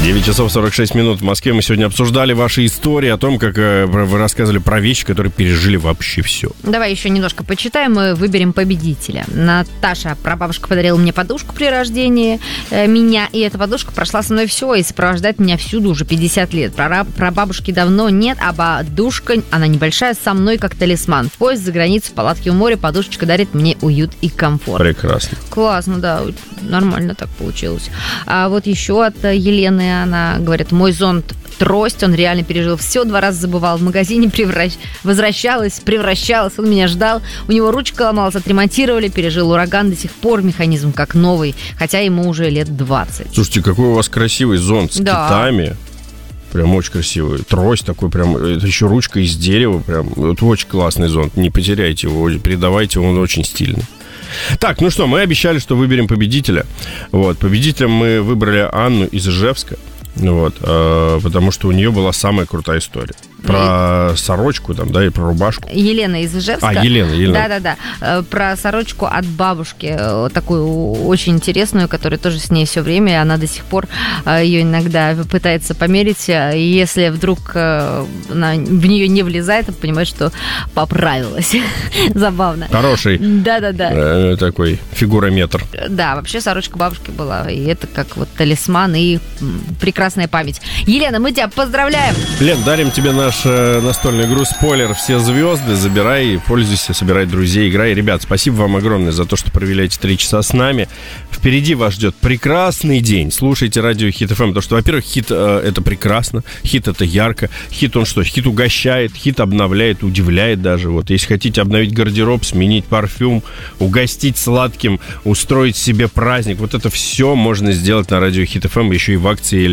9 часов 46 минут в Москве. Мы сегодня обсуждали ваши истории о том, как вы рассказывали про вещи, которые пережили вообще все. Давай еще немножко почитаем и выберем победителя. Наташа, прабабушка, подарила мне подушку при рождении меня, и эта подушка прошла со мной все и сопровождает меня всюду уже 50 лет. Прабабушки давно нет, а подушка, она небольшая, со мной как талисман. В поезд, за границу, в палатке у моря, подушечка дарит мне уют и комфорт. Прекрасно. Классно, да, нормально так получилось. А вот еще от Елены, она говорит, мой зонт трость, он реально пережил все, 2 раза забывал в магазине, возвращалась, превращалась, он меня ждал, у него ручка ломалась, отремонтировали, пережил ураган, до сих пор механизм как новый, хотя ему уже лет 20. Слушайте, какой у вас красивый зонт с китами. Прям очень красивый. Трость такой прям, это еще ручка из дерева, прям, это очень классный зонт, не потеряйте его, передавайте, он очень стильный. Так, ну что, мы обещали, что выберем победителя. Вот, победителем мы выбрали Анну из Ижевска. Вот, потому что у нее была самая крутая история. Про сорочку там, да, и про рубашку. Елена из Ижевска. Елена. Да. Про сорочку от бабушки, такую очень интересную, которая тоже с ней все время, она до сих пор ее иногда пытается померить. И если вдруг она в нее не влезает, то понимает, что поправилась. Забавно. Хороший. Да. Такой фигурометр. Да, вообще сорочка бабушки была. И это как вот талисман и прекрасная память. Елена, мы тебя поздравляем. Лен, дарим тебе наш настольную игру «Спойлер. Все звезды». Забирай, пользуйся, собирай друзей, играй. Ребят, спасибо вам огромное за то, что провели эти 3 часа с нами. Впереди вас ждет прекрасный день. Слушайте радио Хит ФМ, потому что, во-первых, хит это прекрасно, хит это ярко. Хит он что? Хит угощает, хит обновляет, удивляет даже. Вот, если хотите обновить гардероб, сменить парфюм, угостить сладким, устроить себе праздник, вот это все можно сделать на радио Хит ФМ, еще и в акции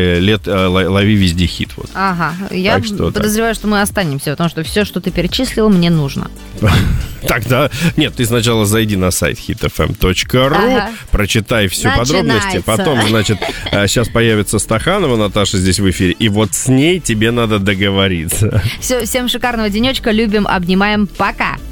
«Лови везде хит». Вот. Ага, я подозреваю, что мы останемся, потому что все, что ты перечислил, мне нужно. Тогда, нет, ты сначала зайди на сайт hitfm.ru, прочитай все подробности, потом, значит, сейчас появится Стаханова, Наташа здесь в эфире, и вот с ней тебе надо договориться. Все, всем шикарного денечка, любим, обнимаем, пока!